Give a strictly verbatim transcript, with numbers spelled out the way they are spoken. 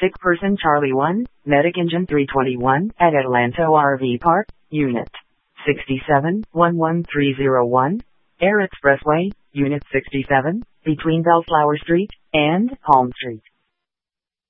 Sick person Charlie one, Medic Engine three twenty-one, at Adelanto R V Park, Unit sixty-seven, one one three zero one, Air Expressway, Unit sixty-seven, between Bellflower Street and Palm Street.